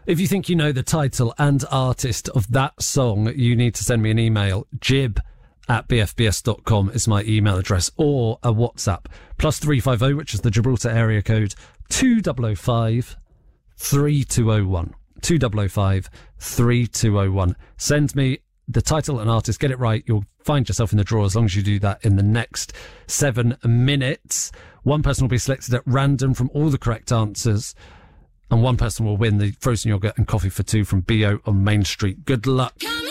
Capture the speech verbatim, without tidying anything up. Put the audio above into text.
If you think you know the title and artist of that song, you need to send me an email. Jib at b f b s dot com is my email address, or a WhatsApp. Plus three five zero, which is the Gibraltar area code, two zero zero five three two zero one. two zero zero five three two zero one. Send me the title and artist. Get it right. You'll find yourself in the draw as long as you do that in the next seven minutes. One person will be selected at random from all the correct answers, and one person will win the frozen yogurt and coffee for two from B O on Main Street. Good luck.